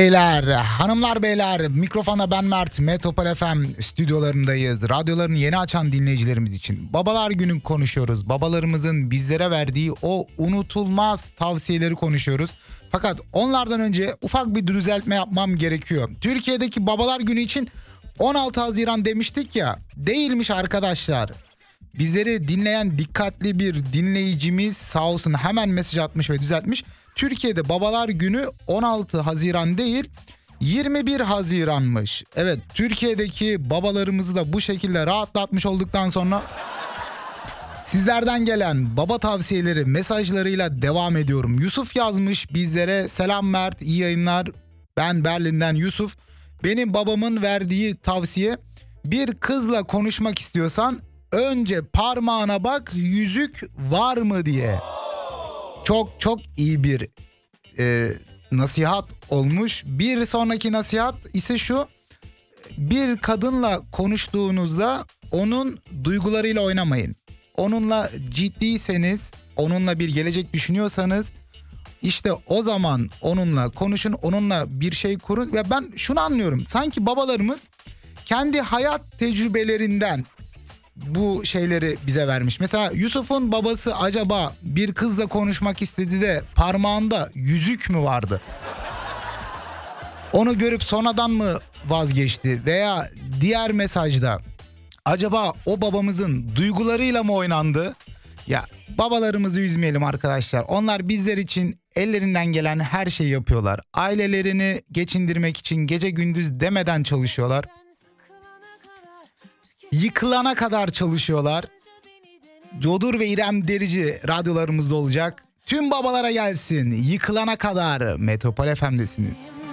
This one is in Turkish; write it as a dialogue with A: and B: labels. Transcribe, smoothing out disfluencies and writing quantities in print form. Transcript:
A: Beyler, hanımlar beyler, mikrofona ben Mert, Metropol FM stüdyolarındayız. Radyolarını yeni açan dinleyicilerimiz için Babalar Günü konuşuyoruz. Babalarımızın bizlere verdiği o unutulmaz tavsiyeleri konuşuyoruz. Fakat onlardan önce ufak bir düzeltme yapmam gerekiyor. Türkiye'deki Babalar Günü için 16 Haziran demiştik ya, değilmiş arkadaşlar. Bizleri dinleyen dikkatli bir dinleyicimiz sağ olsun hemen mesaj atmış ve düzeltmiş. Türkiye'de Babalar Günü 16 Haziran değil 21 Haziran'mış. Evet, Türkiye'deki babalarımızı da bu şekilde rahatlatmış olduktan sonra sizlerden gelen baba tavsiyeleri mesajlarıyla devam ediyorum. Yusuf yazmış bizlere, selam Mert, iyi yayınlar, ben Berlin'den Yusuf. Benim babamın verdiği tavsiye, bir kızla konuşmak istiyorsan önce parmağına bak yüzük var mı diye. Çok iyi bir nasihat olmuş. Bir sonraki nasihat ise şu: bir kadınla konuştuğunuzda onun duygularıyla oynamayın. Onunla ciddiyseniz, onunla bir gelecek düşünüyorsanız işte o zaman onunla konuşun, onunla bir şey kurun. Ve ben şunu anlıyorum, sanki babalarımız kendi hayat tecrübelerinden bu şeyleri bize vermiş. Mesela Yusuf'un babası acaba bir kızla konuşmak istedi de parmağında yüzük mü vardı? Onu görüp sonradan mı vazgeçti? Veya diğer mesajda acaba o babamızın duygularıyla mı oynandı? Ya babalarımızı üzmeyelim arkadaşlar. Onlar bizler için ellerinden gelen her şeyi yapıyorlar. Ailelerini geçindirmek için gece gündüz demeden çalışıyorlar. Yıkılana kadar çalışıyorlar. Codur ve İrem Derici radyolarımızda olacak. Tüm babalara gelsin. Yıkılana kadar Metropol FM'desiniz.